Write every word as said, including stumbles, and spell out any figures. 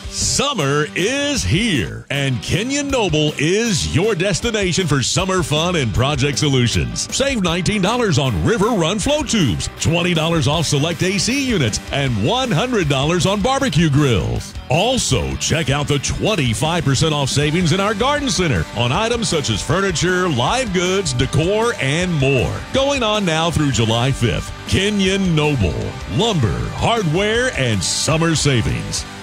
Summer is here, and Kenyon Noble is your destination for summer fun and project solutions. Save nineteen dollars on River Run flow tubes, twenty dollars off select A C units, and one hundred dollars on barbecue grills. Also, check out the twenty-five percent off savings in our garden center on items such as furniture, live goods, decor, and more. Going on now through July fifth. Kenyon Noble, lumber, hardware, and summer savings.